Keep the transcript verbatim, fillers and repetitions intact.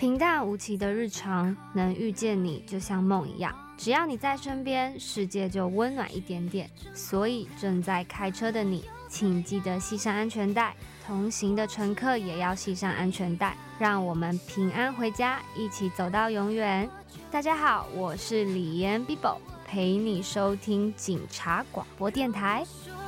平淡无奇的日常，能遇见你就像梦一样。只要你在身边，世界就温暖一点点。所以正在开车的你，请记得系上安全带，同行的乘客也要系上安全带，让我们平安回家，一起走到永远。大家好，我是李妍 Bibo， 陪你收听警察广播电台。